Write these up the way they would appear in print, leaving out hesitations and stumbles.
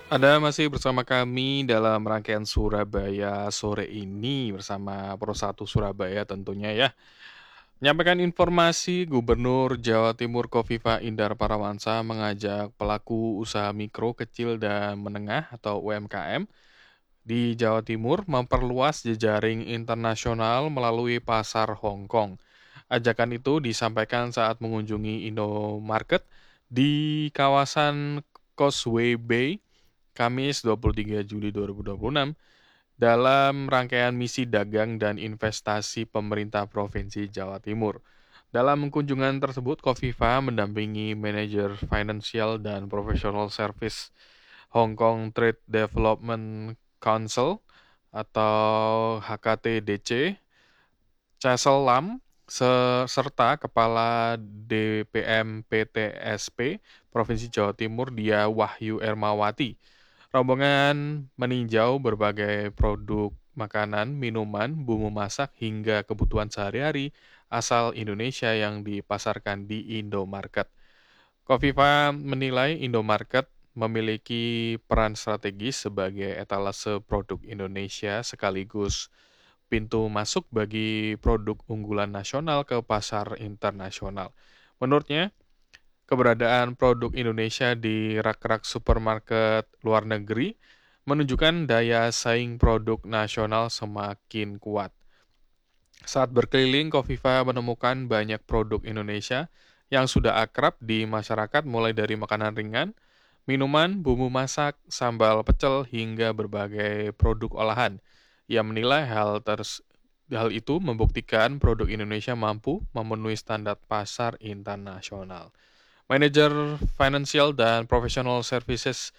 Anda masih bersama kami dalam rangkaian Surabaya sore ini bersama Pro1 Surabaya tentunya ya. Menyampaikan informasi Gubernur Jawa Timur Kofifa Indar Parawansa mengajak pelaku usaha mikro, kecil, dan menengah atau UMKM di Jawa Timur memperluas jejaring internasional melalui pasar Hong Kong. Ajakan itu disampaikan saat mengunjungi Indomarket di kawasan Causeway Bay Kamis 23 Juli 2026 dalam rangkaian misi dagang dan investasi pemerintah Provinsi Jawa Timur. Dalam kunjungan tersebut, Kofifa mendampingi manajer financial dan professional service Hong Kong Trade Development Council atau HKTDC, Cecil Lam, serta Kepala DPM PTSP Provinsi Jawa Timur Dia Wahyu Ermawati. Rombongan meninjau berbagai produk makanan, minuman, bumbu masak, hingga kebutuhan sehari-hari asal Indonesia yang dipasarkan di Indomarket. Kofifa menilai Indomarket memiliki peran strategis sebagai etalase produk Indonesia sekaligus pintu masuk bagi produk unggulan nasional ke pasar internasional. Menurutnya, keberadaan produk Indonesia di rak-rak supermarket luar negeri menunjukkan daya saing produk nasional semakin kuat. Saat berkeliling, Kofifa menemukan banyak produk Indonesia yang sudah akrab di masyarakat mulai dari makanan ringan, minuman, bumbu masak, sambal pecel, hingga berbagai produk olahan. Ia menilai hal itu membuktikan produk Indonesia mampu memenuhi standar pasar internasional. Manajer Financial dan Professional Services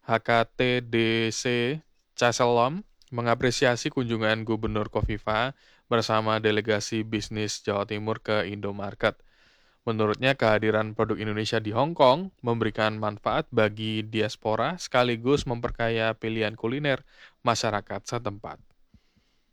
HKTDC Caselom mengapresiasi kunjungan Gubernur Kofifa bersama delegasi bisnis Jawa Timur ke Indomarket. Menurutnya kehadiran produk Indonesia di Hong Kong memberikan manfaat bagi diaspora sekaligus memperkaya pilihan kuliner masyarakat setempat.